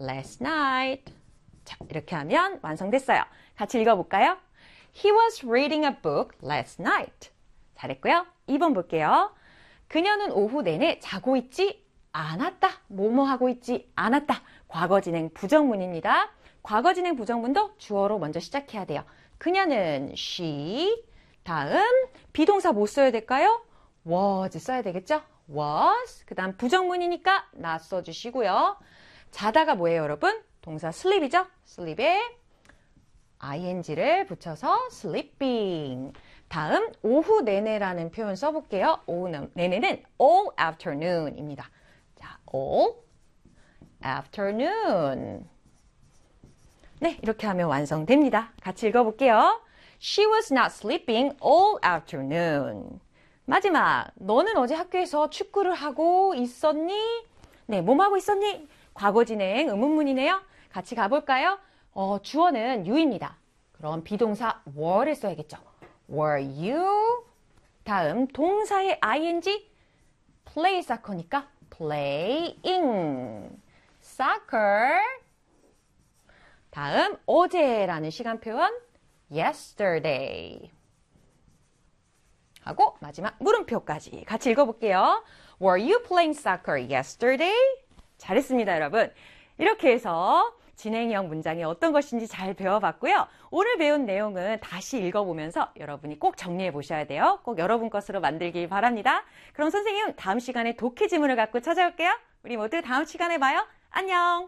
last night. 자, 이렇게 하면 완성됐어요. 같이 읽어볼까요? He was reading a book last night. 잘했고요. 2번 볼게요. 그녀는 오후 내내 자고 있지 않았다. 뭐뭐 하고 있지 않았다. 과거진행 부정문입니다. 과거진행 부정문도 주어로 먼저 시작해야 돼요. 그녀는 she. 다음 비동사 뭐 써야 될까요? was 써야 되겠죠? was. 그 다음 부정문이니까 not 써주시고요. 자다가 뭐예요, 여러분? 동사 sleep이죠? sleep에 ing를 붙여서 sleeping. 다음 오후 내내라는 표현 써볼게요. 오후 내내는 all afternoon입니다. 자, all afternoon. 네, 이렇게 하면 완성됩니다. 같이 읽어볼게요. She was not sleeping all afternoon. 마지막, 너는 어제 학교에서 축구를 하고 있었니? 네, 몸 하고 있었니? 과거 진행 의문문이네요. 같이 가볼까요? 주어는 you입니다. 그럼 비동사 were를 써야겠죠. Were you? 다음 동사의 ing play soccer니까 playing soccer. 다음 어제라는 시간 표현 yesterday. 하고 마지막 물음표까지 같이 읽어볼게요. Were you playing soccer yesterday? 잘했습니다, 여러분. 이렇게 해서 진행형 문장이 어떤 것인지 잘 배워봤고요. 오늘 배운 내용은 다시 읽어보면서 여러분이 꼭 정리해 보셔야 돼요. 꼭 여러분 것으로 만들길 바랍니다. 그럼 선생님 다음 시간에 독해 지문을 갖고 찾아올게요. 우리 모두 다음 시간에 봐요. 안녕.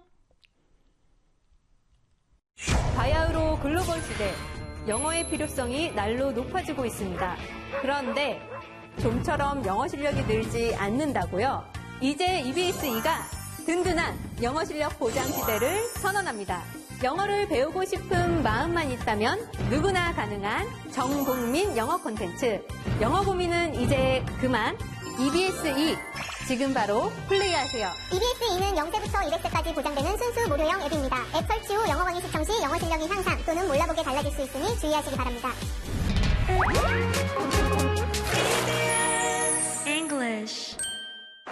바야흐로 글로벌 시대, 영어의 필요성이 날로 높아지고 있습니다. 그런데 좀처럼 영어 실력이 늘지 않는다고요? 이제 EBS-E가 든든한 영어 실력 보장 시대를 선언합니다. 영어를 배우고 싶은 마음만 있다면 누구나 가능한 전국민 영어 콘텐츠. 영어 고민은 이제 그만. EBS-E 지금 바로 플레이하세요. EBS-E는 0세부터 200세까지 보장되는 순수 무료형 앱입니다. 앱 설치 후 영어 강의 시청 시 영어 실력이 향상 또는 몰라보게 달라질 수 있으니 주의하시기 바랍니다.